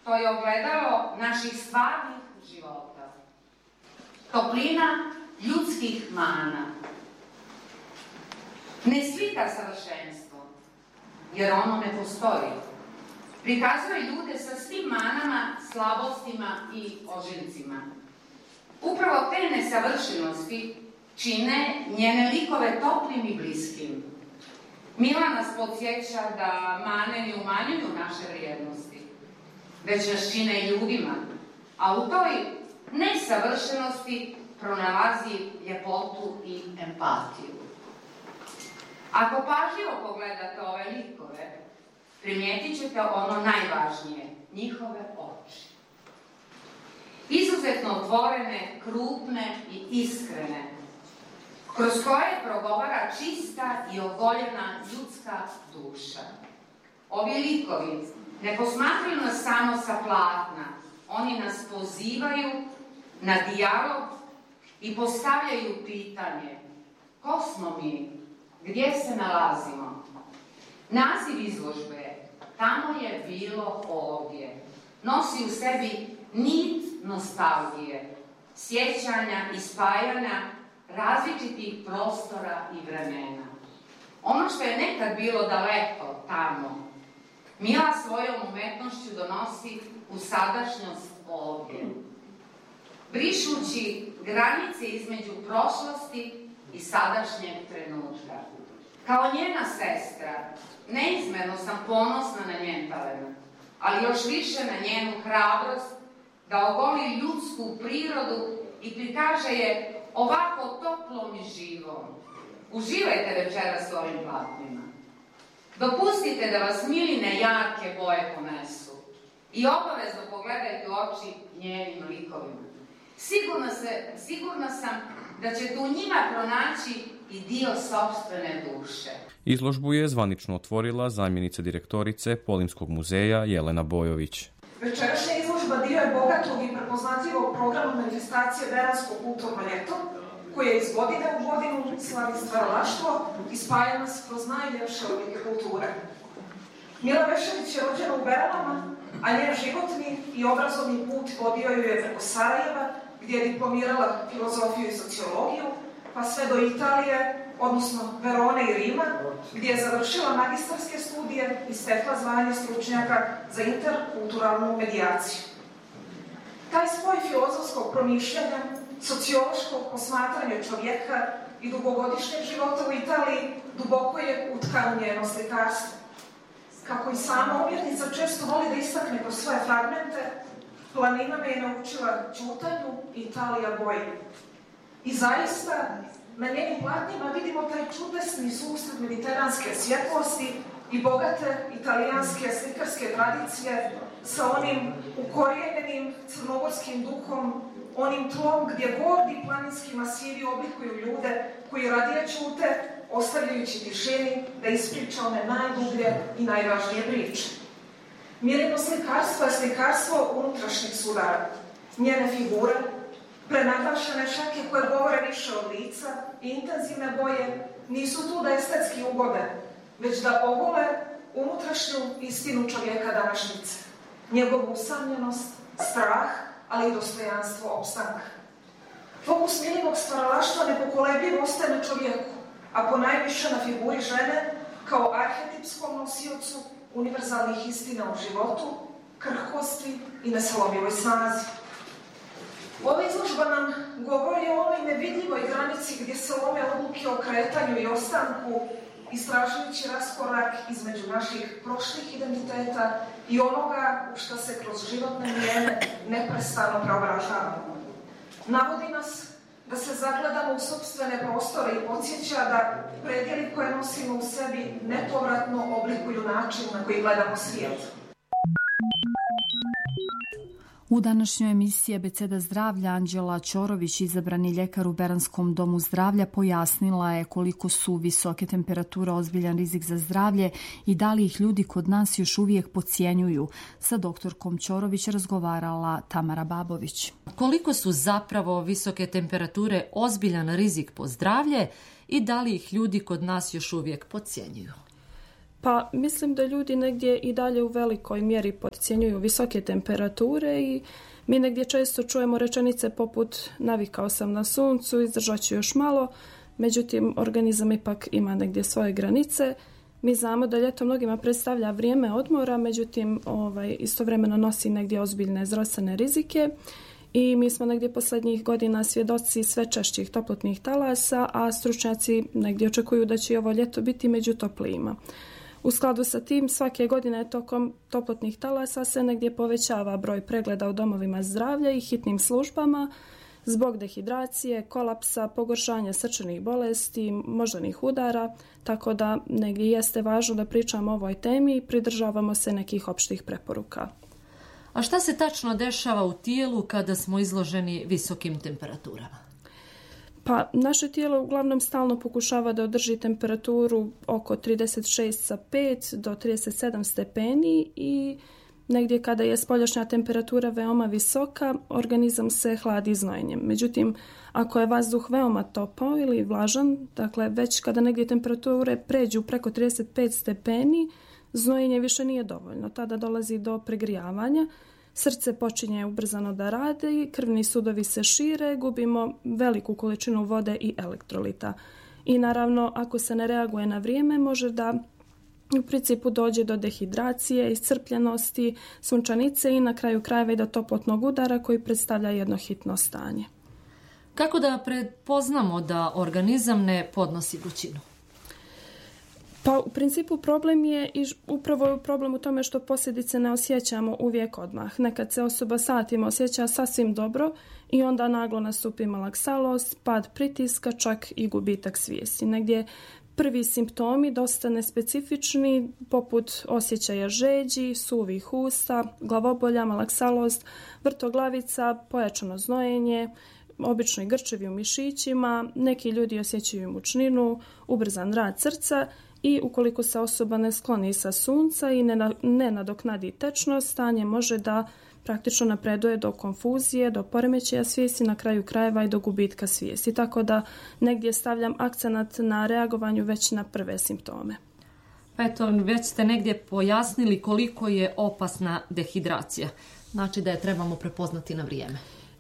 To je ogledalo naših stvarnih života. Toplina ljudskih mana. Ne slika savršenstvo, jer ono ne postoji. Prikazuje ljude sa svim manama, slabostima i ožiljcima. Upravo te nesavršenosti čine njene likove toplim i bliskim. Mila nas podsjeća da mane ne umanjuju naše vrijednosti, već nas čine ljudima, a u toj nesavršenosti pronalazi ljepotu i empatiju. Ako pažljivo pogledate ove likove, primijetit ćete ono najvažnije, njihove oči. Izuzetno otvorene, krupne i iskrene, kroz koje progovara čista i ogoljena ljudska duša. Ovi likovi ne posmatruju nas samo sa platna, oni nas pozivaju na dijalog i postavljaju pitanje: ko smo mi? Gdje se nalazimo? Naziv izložbe "Tamo je bilo ovdje" nosi u sebi nit nostalgije, sjećanja i spajanja različitih prostora i vremena. Ono što je nekad bilo daleko tamo, Mila svojom umetnošću donosi u sadašnjost ovdje, brišući granice između prošlosti i sadašnjeg trenutka. Kao njena sestra, neizmjerno sam ponosna na njen talent, ali još više na njenu hrabrost da ogoli ljudsku prirodu i prikaže je ovako toplom i živom. Uživajte večeras u ovim platnima. Dopustite da vas miline jarke boje ponesu i obavezno pogledajte u oči njenim likovima. Sigurna sam da ćete u njima pronaći i dio sopstvene duše. Izložbu je zvanično otvorila zamjenica direktorice Polimskog muzeja Jelena Bojović. Večerašnja izložba dio je bogatog i prepoznatljivog programa manifestacije Beransko kulturno ljeto, koje iz godine u godinu slavi stvaralaštvo i spaja nas kroz najljepše oblike kulture. Mila Vešević je rođena u Beranama, a njen životni i obrazovni put vodio ju je preko Sarajeva, gdje je diplomirala filozofiju i sociologiju, pa sve do Italije, odnosno Verone i Rima, gdje je završila magistarske studije i stekla zvanje stručnjaka za interkulturalnu medijaciju. Taj spoj filozofskog promišljanja, sociološkog posmatranja čovjeka i dugogodišnjeg života u Italiji duboko je utkan u njeno slikarstvo. Kako i sama umjetnica često voli da istakne kroz svoje fragmente, planina me je naučila ćutanju i Italija boji. I zaista, na njenim platnima vidimo taj čudesni susret mediteranske svjetlosti i bogate italijanske slikarske tradicije sa onim ukorijenjenim crnogorskim duhom, onim tlom gdje gordi planinski masivi oblikuju ljude koji radije ćute, ostavljajući tišini da ispriča one najdublje i najvažnije priče. Milino slikarstvo je slikarstvo unutrašnjih sudara. Njene figure, prenaglašene šake koje govore više od lica i intenzivne boje, nisu tu da estetski ugode, već da ogole unutrašnju istinu čovjeka današnjice, njegovu usamljenost, strah, ali i dostojanstvo opstanka. Fokus Milinog stvaralaštva nepokolebljivo ostaje na čovjeku, a ponajviše na figuri žene kao arhetipskom nosiocu univerzalnih istina u životu, krhkosti i nesalomivoj snazi. Ova izložba nam govori o onoj nevidljivoj granici gdje se lome odluke o kretanju i ostanku, istražujući raskorak između naših prošlih identiteta i onoga u što se kroz životne mijene neprestano preobražavamo. Navodi nas da se zagledamo u sopstvene prostore i podsjeća da predjeli koje nosimo u sebi nepovratno oblikuju način na koji gledamo svijet. U današnjoj emisiji Abeceda zdravlja Anđela Ćorović, izabrani ljekar u Beranskom domu zdravlja, pojasnila je koliko su visoke temperature ozbiljan rizik za zdravlje i da li ih ljudi kod nas još uvijek podcjenjuju. Sa doktorkom Ćorović razgovarala Tamara Babović. Koliko su zapravo visoke temperature ozbiljan rizik po zdravlje i da li ih ljudi kod nas još uvijek podcjenjuju? Pa mislim da ljudi negdje i dalje u velikoj mjeri podcjenjuju visoke temperature i mi negdje često čujemo rečenice poput navikao sam na suncu, izdržat ću još malo, međutim organizam ipak ima negdje svoje granice. Mi znamo da ljeto mnogima predstavlja vrijeme odmora, međutim istovremeno nosi negdje ozbiljne zdravstvene rizike i mi smo negdje posljednjih godina svjedoci sve češćih toplotnih talasa, a stručnjaci negdje očekuju da će i ovo ljeto biti među toplijima. U skladu sa tim, svake godine tokom toplotnih talasa se negdje povećava broj pregleda u domovima zdravlja i hitnim službama zbog dehidracije, kolapsa, pogoršanja srčanih bolesti, moždanih udara, tako da negdje jeste važno da pričamo o ovoj temi i pridržavamo se nekih opštih preporuka. A šta se tačno dešava u tijelu kada smo izloženi visokim temperaturama? Pa naše tijelo uglavnom stalno pokušava da održi temperaturu oko 36,5 do 37 stepeni i negdje kada je spoljašnja temperatura veoma visoka, organizam se hladi znojenjem. Međutim, ako je vazduh veoma topao ili vlažan, dakle već kada negdje temperature pređu preko 35 stepeni, znojenje više nije dovoljno. Tada dolazi do pregrijavanja, srce počinje ubrzano da radi, krvni sudovi se šire, gubimo veliku količinu vode i elektrolita. I naravno, ako se ne reaguje na vrijeme, može da u principu dođe do dehidracije, iscrpljenosti, sunčanice i na kraju krajeva i do toplotnog udara koji predstavlja jedno hitno stanje. Kako da prepoznamo da organizam ne podnosi vrućinu? Pa u principu problem je i upravo problem u tome što posljedice ne osjećamo uvijek odmah. Nekad se osoba satima osjeća sasvim dobro i onda naglo nastupi malaksalost, pad pritiska, čak i gubitak svijesti. Negdje prvi simptomi dosta nespecifični, poput osjećaja žeđi, suvih usta, glavobolja, malaksalost, vrtoglavica, pojačano znojenje, obično i grčevi u mišićima, neki ljudi osjećaju mučninu, ubrzan rad srca i ukoliko se osoba ne skloni sa sunca i ne nadoknadi tečnost, stanje može da praktično napreduje do konfuzije, do poremećaja svijesti, na kraju krajeva i do gubitka svijesti. Tako da negdje stavljam akcenat na reagovanju već na prve simptome. Pa eto, već ste negdje pojasnili koliko je opasna dehidracija. Znači da je trebamo prepoznati na vrijeme.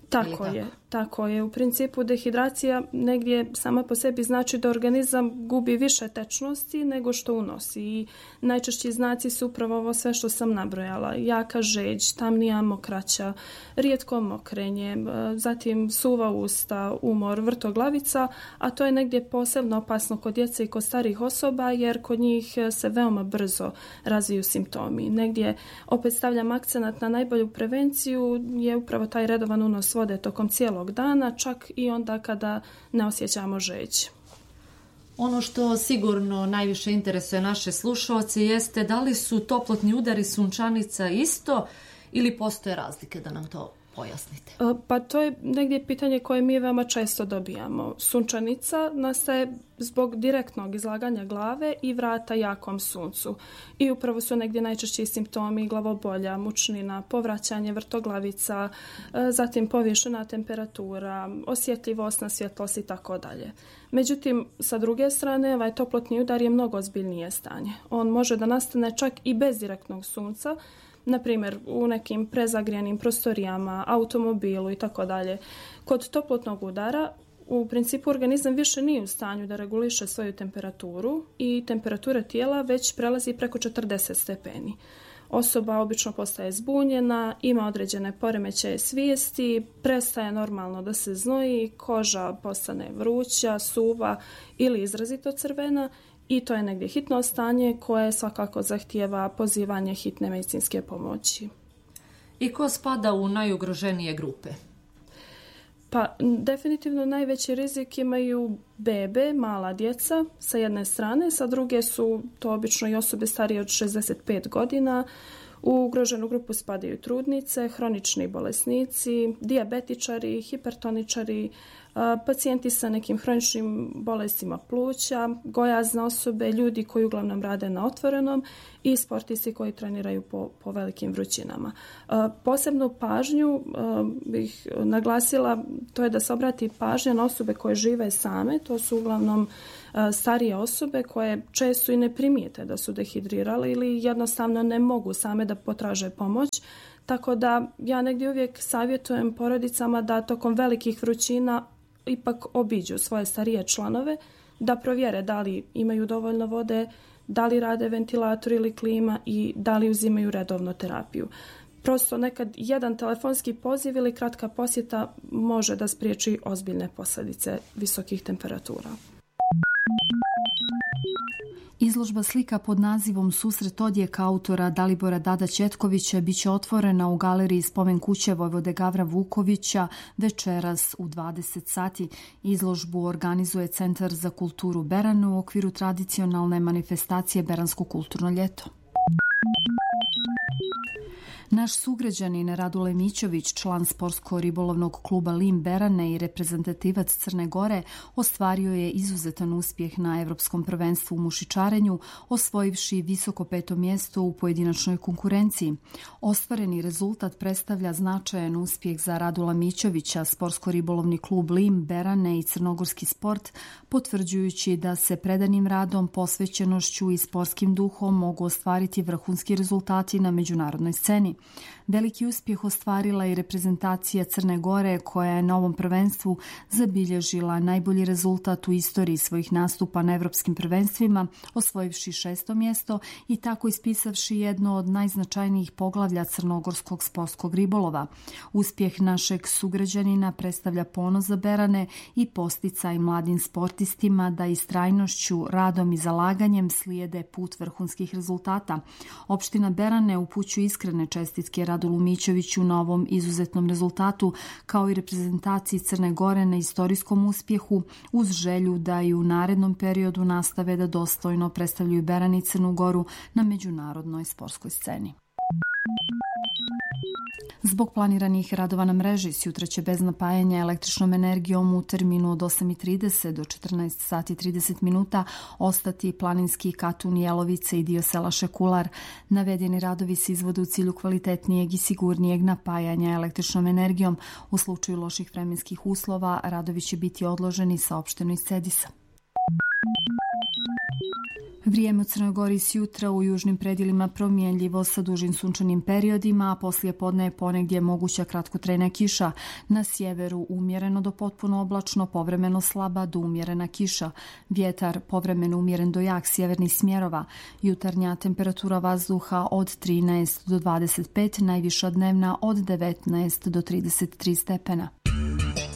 Tako je. U principu dehidracija negdje sama po sebi znači da organizam gubi više tečnosti nego što unosi. I najčešći znaci su upravo ovo sve što sam nabrojala. Jaka žeđ, tamnija mokraća, rijetko mokrenje, zatim suva usta, umor, vrtoglavica, a to je negdje posebno opasno kod djece i kod starijih osoba jer kod njih se veoma brzo razviju simptomi. Negdje opet stavljam akcenat na najbolju prevenciju je upravo taj redovan unos vode tokom cijelog dana, čak i onda kada ne osjećamo žeđ. Ono što sigurno najviše interesuje naše slušalce jeste da li su toplotni udari sunčanica isto ili postoje razlike, da nam to pojasnite. Pa to je negdje pitanje koje mi veoma često dobijamo. Sunčanica nastaje zbog direktnog izlaganja glave i vrata jakom suncu. I upravo su negdje najčešći simptomi glavobolja, mučnina, povraćanje vrtoglavica, zatim povišena temperatura, osjetljivost na svjetlost i tako dalje. Međutim, sa druge strane, ovaj toplotni udar je mnogo ozbiljnije stanje. On može da nastane čak i bez direktnog sunca, na primjer u nekim prezagrijenim prostorijama, automobilu i tako dalje. Kod toplotnog udara u principu organizam više nije u stanju da reguliše svoju temperaturu i temperatura tijela već prelazi preko 40 stepeni. Osoba obično postaje zbunjena, ima određene poremećaje svijesti, prestaje normalno da se znoji, koža postane vruća, suva ili izrazito crvena i to je negdje hitno stanje koje svakako zahtijeva pozivanje hitne medicinske pomoći. I ko spada u najugroženije grupe? Pa definitivno najveći rizik imaju bebe, mala djeca sa jedne strane, sa druge su to obično i osobe starije od 65 godina. U ugroženu grupu spadaju trudnice, hronični bolesnici, dijabetičari, hipertoničari, pacijenti sa nekim hroničnim bolestima pluća, gojazne osobe, ljudi koji uglavnom rade na otvorenom i sportisti koji treniraju po velikim vrućinama. Posebnu pažnju bih naglasila, to je da se obrati pažnja na osobe koje žive same, to su uglavnom starije osobe koje često i ne primijete da su dehidrirale ili jednostavno ne mogu same da potraže pomoć. Tako da ja negdje uvijek savjetujem porodicama da tokom velikih vrućina ipak obiđu svoje starije članove, da provjere da li imaju dovoljno vode, da li rade ventilator ili klima i da li uzimaju redovno terapiju. Prosto nekad jedan telefonski poziv ili kratka posjeta može da spriječi ozbiljne posljedice visokih temperatura. Izložba slika pod nazivom Susret odjeka autora Dalibora Dada Ćetkovića biće otvorena u galeriji Spomen kuće Vojvode Gavra Vukovića večeras u 20 sati. Izložbu organizuje Centar za kulturu Berane u okviru tradicionalne manifestacije Beransko kulturno ljeto. Naš sugrađanin Radule Mićović, član sportsko-ribolovnog kluba Lim Berane i reprezentativac Crne Gore, ostvario je izuzetan uspjeh na Evropskom prvenstvu u mušičarenju, osvojivši visoko 5. mjesto u pojedinačnoj konkurenciji. Ostvareni rezultat predstavlja značajan uspjeh za Radula Mićovića, sportsko-ribolovni klub Lim Berane i crnogorski sport, potvrđujući da se predanim radom, posvećenošću i sportskim duhom mogu ostvariti vrhunski rezultati na međunarodnoj sceni. Veliki uspjeh ostvarila i reprezentacija Crne Gore koja je na ovom prvenstvu zabilježila najbolji rezultat u istoriji svojih nastupa na evropskim prvenstvima, osvojivši 6. mjesto i tako ispisavši jedno od najznačajnijih poglavlja crnogorskog sportskog ribolova. Uspjeh našeg sugrađanina predstavlja ponos za Berane i posticaj mladim sportistima da istrajnošću, radom i zalaganjem slijede put vrhunskih rezultata. Opština Berane upućuje iskrene čestitke Radulu Mićoviću na ovom izuzetnom rezultatu, kao i reprezentaciji Crne Gore na istorijskom uspjehu, uz želju da i u narednom periodu nastave da dostojno predstavljaju Beran i Crnu Goru na međunarodnoj sportskoj sceni. Zbog planiranih radova na mreži, sutra će bez napajanja električnom energijom u terminu od 8:30 do 14:30 ostati planinski Katun, Jelovice i dio sela Šekular. Navedeni radovi se izvode u cilju kvalitetnijeg i sigurnijeg napajanja električnom energijom. U slučaju loših vremenskih uslova, radovi će biti odloženi, saopšteno iz Cedisa. Vrijeme u Crnoj Gori sjutra u južnim predjelima promjenljivo sa dužim sunčanim periodima, a poslije podne je ponegdje moguća kratkotrajna kiša. Na sjeveru umjereno do potpuno oblačno, povremeno slaba do umjerena kiša. Vjetar povremeno umjeren do jak sjevernih smjerova. Jutarnja temperatura vazduha od 13 do 25, najviša dnevna od 19 do 33 stepena.